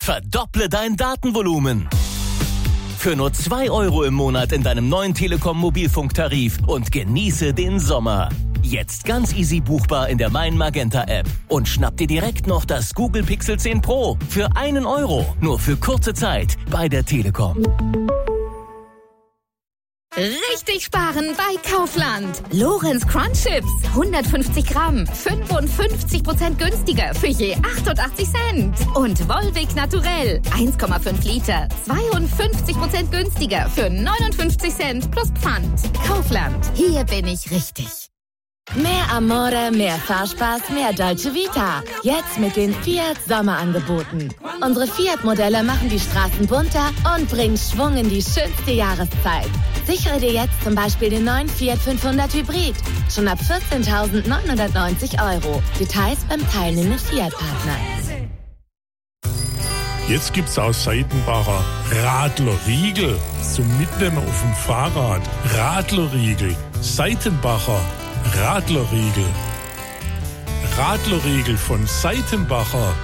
Verdopple dein Datenvolumen. Für nur 2 € im Monat in deinem neuen Telekom-Mobilfunktarif und genieße den Sommer. Jetzt ganz easy buchbar in der Mein Magenta App. Und schnapp dir direkt noch das Google Pixel 10 Pro für 1 €. Nur für kurze Zeit bei der Telekom. Richtig sparen bei Kaufland. Lorenz Crunch Chips, 150 Gramm, 55% günstiger für je 88 Cent. Und Volvic Naturell, 1,5 Liter, 52% günstiger für 59 Cent plus Pfand. Kaufland, hier bin ich richtig. Mehr Amore, mehr Fahrspaß, mehr Dolce Vita. Jetzt mit den Fiat Sommerangeboten. Unsere Fiat-Modelle machen die Straßen bunter und bringen Schwung in die schönste Jahreszeit. Sichere dir jetzt zum Beispiel den neuen Fiat 500 Hybrid. Schon ab 14.990 €. Details beim teilnehmenden Fiat-Partner. Jetzt gibt's aus Seitenbacher Radlerriegel zum Mitnehmen auf dem Fahrrad. Radlerriegel, Seitenbacher Radlerriegel. Radlerriegel von Seitenbacher.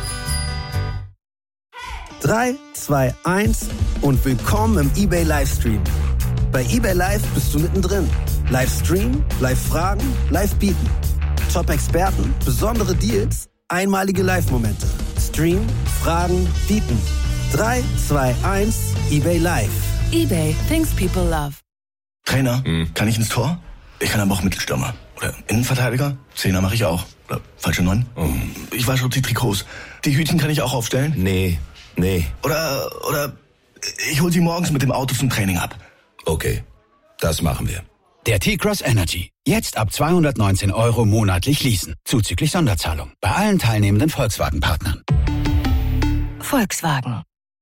3, 2, 1 und willkommen im eBay Livestream. Bei eBay Live bist du mittendrin. Livestream, Live-Fragen, Live-Bieten. Top-Experten, besondere Deals, einmalige Live-Momente. Stream, Fragen, Bieten. 3, 2, 1, eBay Live. eBay, things people love. Trainer, kann ich ins Tor? Ich kann aber auch Mittelstürmer. Oder Innenverteidiger? Zehner mache ich auch. Oder falsche 9? Ich wasche auch die Trikots. Die Hütchen kann ich auch aufstellen? Nee. Oder ich hol sie morgens mit dem Auto zum Training ab. Okay, das machen wir. Der T-Cross Energy. Jetzt ab 219 € monatlich leasen. Zuzüglich Sonderzahlung. Bei allen teilnehmenden Volkswagen-Partnern. Volkswagen.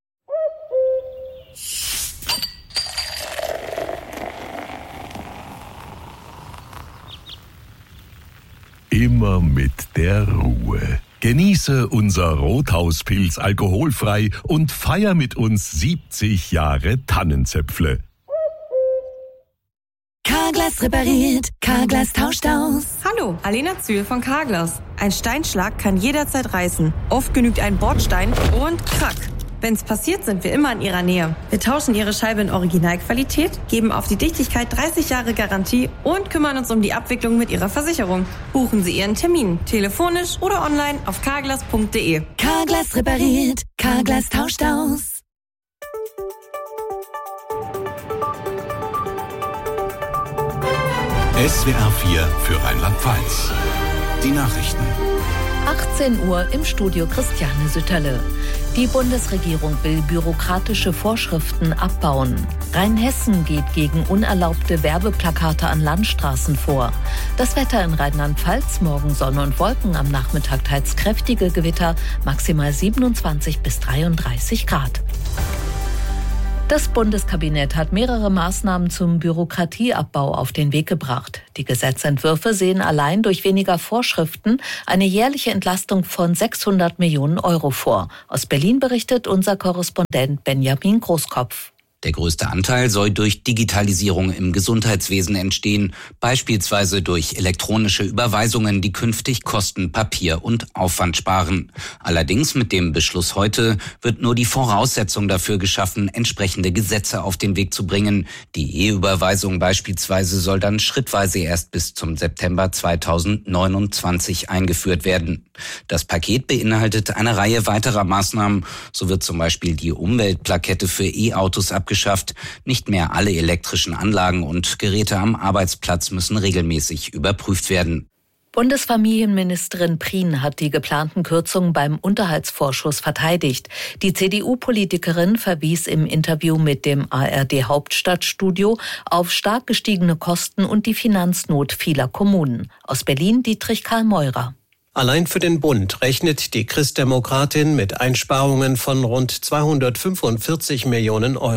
Immer mit der Ruhe. Genieße unser Rothauspilz alkoholfrei und feier mit uns 70 Jahre Tannenzäpfle. Carglass repariert, Carglass tauscht aus. Hallo, Alena Zühl von Carglass. Ein Steinschlag kann jederzeit reißen. Oft genügt ein Bordstein und krack. Wenn's passiert, sind wir immer in Ihrer Nähe. Wir tauschen Ihre Scheibe in Originalqualität, geben auf die Dichtigkeit 30 Jahre Garantie und kümmern uns um die Abwicklung mit Ihrer Versicherung. Buchen Sie Ihren Termin, telefonisch oder online auf carglass.de. Carglass repariert, Carglass tauscht aus. SWR 4 für Rheinland-Pfalz. Die Nachrichten. 18 Uhr im Studio Christiane Sütterle. Die Bundesregierung will bürokratische Vorschriften abbauen. Rheinhessen geht gegen unerlaubte Werbeplakate an Landstraßen vor. Das Wetter in Rheinland-Pfalz, morgen Sonne und Wolken, am Nachmittag teils kräftige Gewitter, maximal 27 bis 33 Grad. Das Bundeskabinett hat mehrere Maßnahmen zum Bürokratieabbau auf den Weg gebracht. Die Gesetzentwürfe sehen allein durch weniger Vorschriften eine jährliche Entlastung von 600 Millionen € vor. Aus Berlin berichtet unser Korrespondent Benjamin Großkopf. Der größte Anteil soll durch Digitalisierung im Gesundheitswesen entstehen, beispielsweise durch elektronische Überweisungen, die künftig Kosten, Papier und Aufwand sparen. Allerdings mit dem Beschluss heute wird nur die Voraussetzung dafür geschaffen, entsprechende Gesetze auf den Weg zu bringen. Die E-Überweisung beispielsweise soll dann schrittweise erst bis zum September 2029 eingeführt werden. Das Paket beinhaltet eine Reihe weiterer Maßnahmen. So wird zum Beispiel die Umweltplakette für E-Autos abgeschafft. Nicht mehr alle elektrischen Anlagen und Geräte am Arbeitsplatz müssen regelmäßig überprüft werden. Bundesfamilienministerin Prien hat die geplanten Kürzungen beim Unterhaltsvorschuss verteidigt. Die CDU-Politikerin verwies im Interview mit dem ARD-Hauptstadtstudio auf stark gestiegene Kosten und die Finanznot vieler Kommunen. Aus Berlin Dietrich Karl Meurer. Allein für den Bund rechnet die Christdemokratin mit Einsparungen von rund 245 Millionen €.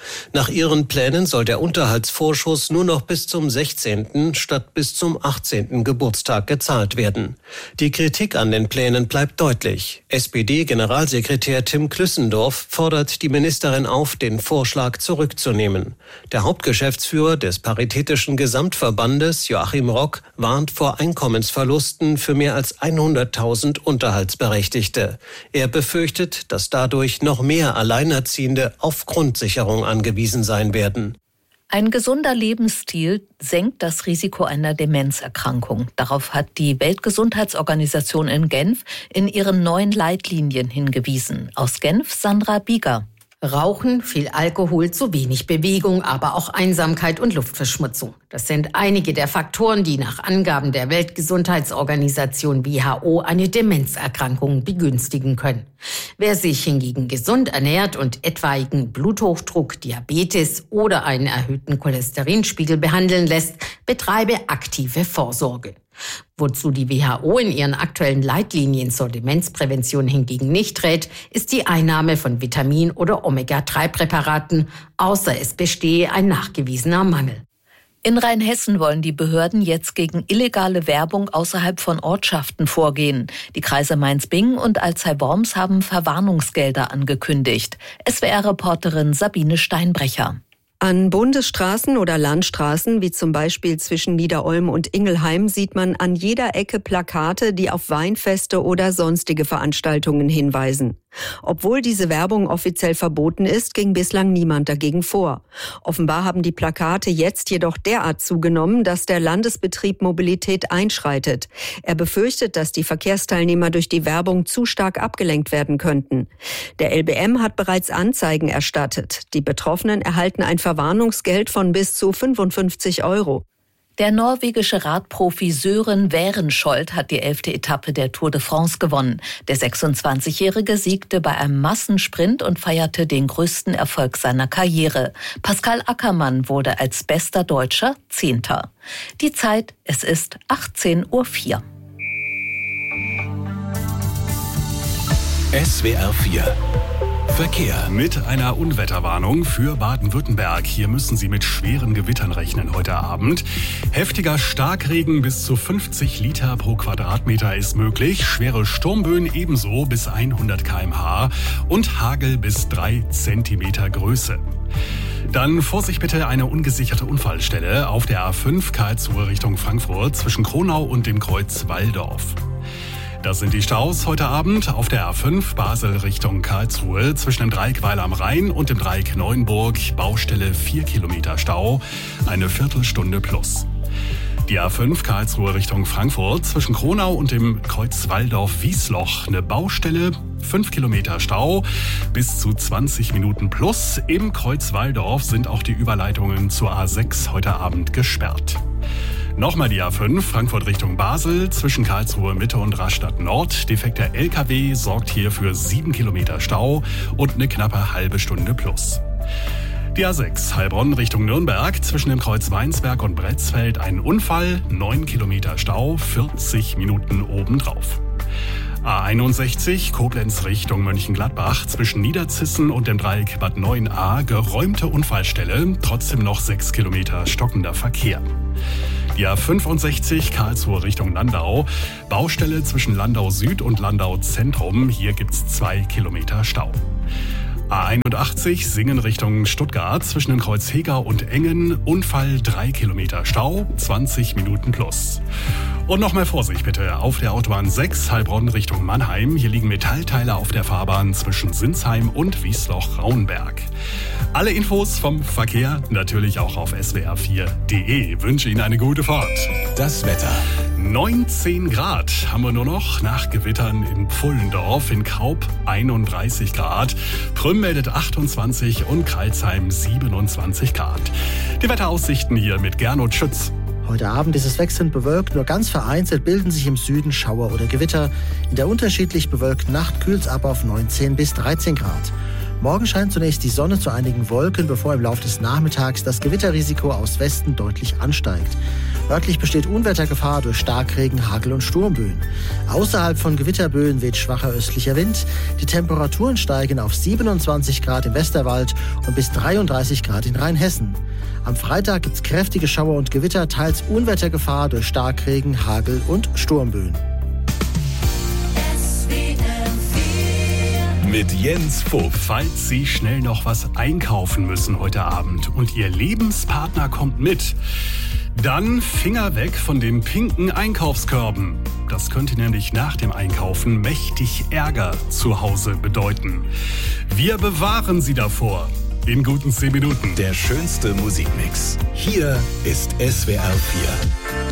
Nach ihren Plänen soll der Unterhaltsvorschuss nur noch bis zum 16. statt bis zum 18. Geburtstag gezahlt werden. Die Kritik an den Plänen bleibt deutlich. SPD-Generalsekretär Tim Klüssendorf fordert die Ministerin auf, den Vorschlag zurückzunehmen. Der Hauptgeschäftsführer des Paritätischen Gesamtverbandes, Joachim Rock, warnt vor Einkommensverlusten für mehr als 100.000 Unterhaltsberechtigte. Er befürchtet, dass dadurch noch mehr Alleinerziehende auf Grundsicherung angewiesen sein werden. Ein gesunder Lebensstil senkt das Risiko einer Demenzerkrankung. Darauf hat die Weltgesundheitsorganisation in Genf in ihren neuen Leitlinien hingewiesen. Aus Genf Sandra Bieger. Rauchen, viel Alkohol, zu wenig Bewegung, aber auch Einsamkeit und Luftverschmutzung. Das sind einige der Faktoren, die nach Angaben der Weltgesundheitsorganisation WHO eine Demenzerkrankung begünstigen können. Wer sich hingegen gesund ernährt und etwaigen Bluthochdruck, Diabetes oder einen erhöhten Cholesterinspiegel behandeln lässt, betreibe aktive Vorsorge. Wozu die WHO in ihren aktuellen Leitlinien zur Demenzprävention hingegen nicht rät, ist die Einnahme von Vitamin- oder Omega-3-Präparaten, außer es bestehe ein nachgewiesener Mangel. In Rheinhessen wollen die Behörden jetzt gegen illegale Werbung außerhalb von Ortschaften vorgehen. Die Kreise Mainz-Bingen und Alzey-Worms haben Verwarnungsgelder angekündigt. SWR-Reporterin Sabine Steinbrecher. An Bundesstraßen oder Landstraßen, wie zum Beispiel zwischen Niederolm und Ingelheim, sieht man an jeder Ecke Plakate, die auf Weinfeste oder sonstige Veranstaltungen hinweisen. Obwohl diese Werbung offiziell verboten ist, ging bislang niemand dagegen vor. Offenbar haben die Plakate jetzt jedoch derart zugenommen, dass der Landesbetrieb Mobilität einschreitet. Er befürchtet, dass die Verkehrsteilnehmer durch die Werbung zu stark abgelenkt werden könnten. Der LBM hat bereits Anzeigen erstattet. Die Betroffenen erhalten ein Verwarnungsgeld von bis zu 55 €. Der norwegische Radprofi Sören Wærenschold hat die 11. Etappe der Tour de France gewonnen. Der 26-Jährige siegte bei einem Massensprint und feierte den größten Erfolg seiner Karriere. Pascal Ackermann wurde als bester Deutscher 10. Die Zeit, es ist 18:04 Uhr. SWR 4 Verkehr. Mit einer Unwetterwarnung für Baden-Württemberg. Hier müssen Sie mit schweren Gewittern rechnen heute Abend. Heftiger Starkregen bis zu 50 Liter pro Quadratmeter ist möglich. Schwere Sturmböen ebenso bis 100 km/h und Hagel bis 3 Zentimeter Größe. Dann Vorsicht bitte, eine ungesicherte Unfallstelle auf der A5 Karlsruhe Richtung Frankfurt zwischen Kronau und dem Kreuz Walldorf. Das sind die Staus heute Abend auf der A5 Basel Richtung Karlsruhe zwischen dem Dreieck Weil am Rhein und dem Dreieck Neuenburg. Baustelle 4 Kilometer Stau, eine Viertelstunde plus. Die A5 Karlsruhe Richtung Frankfurt zwischen Kronau und dem Kreuz Walldorf-Wiesloch. Eine Baustelle, 5 Kilometer Stau, bis zu 20 Minuten plus. Im Kreuz Walldorf sind auch die Überleitungen zur A6 heute Abend gesperrt. Nochmal die A5, Frankfurt Richtung Basel, zwischen Karlsruhe Mitte und Rastatt Nord. Defekter LKW sorgt hier für 7 Kilometer Stau und eine knappe halbe Stunde plus. Die A6, Heilbronn Richtung Nürnberg, zwischen dem Kreuz Weinsberg und Bretzfeld ein Unfall, 9 Kilometer Stau, 40 Minuten obendrauf. A61, Koblenz Richtung Mönchengladbach, zwischen Niederzissen und dem Dreieck Bad 9a, geräumte Unfallstelle, trotzdem noch 6 Kilometer stockender Verkehr. Die A65 Karlsruhe Richtung Landau. Baustelle zwischen Landau Süd und Landau Zentrum. Hier gibt's 2 Kilometer Stau. A81 Singen Richtung Stuttgart zwischen dem Kreuz Heger und Engen. Unfall 3 Kilometer Stau, 20 Minuten plus. Und noch mal Vorsicht bitte auf der Autobahn 6 Heilbronn Richtung Mannheim. Hier liegen Metallteile auf der Fahrbahn zwischen Sinsheim und Wiesloch-Rauenberg. Alle Infos vom Verkehr natürlich auch auf swr4.de. Wünsche Ihnen eine gute Fahrt. Das Wetter. 19 Grad haben wir nur noch nach Gewittern in Pfullendorf, in Kaup 31 Grad. Prüm meldet 28 und Crailsheim 27 Grad. Die Wetteraussichten hier mit Gernot Schütz. Heute Abend ist es wechselnd bewölkt, nur ganz vereinzelt bilden sich im Süden Schauer oder Gewitter. In der unterschiedlich bewölkten Nacht kühlt es ab auf 19 bis 13 Grad. Morgen scheint zunächst die Sonne zu einigen Wolken, bevor im Laufe des Nachmittags das Gewitterrisiko aus Westen deutlich ansteigt. Örtlich besteht Unwettergefahr durch Starkregen, Hagel und Sturmböen. Außerhalb von Gewitterböen weht schwacher östlicher Wind. Die Temperaturen steigen auf 27 Grad im Westerwald und bis 33 Grad in Rheinhessen. Am Freitag gibt es kräftige Schauer und Gewitter, teils Unwettergefahr durch Starkregen, Hagel und Sturmböen. Mit Jens Vogt. Falls Sie schnell noch was einkaufen müssen heute Abend und Ihr Lebenspartner kommt mit, dann Finger weg von den pinken Einkaufskörben. Das könnte nämlich nach dem Einkaufen mächtig Ärger zu Hause bedeuten. Wir bewahren Sie davor. In guten 10 Minuten. Der schönste Musikmix. Hier ist SWR 4.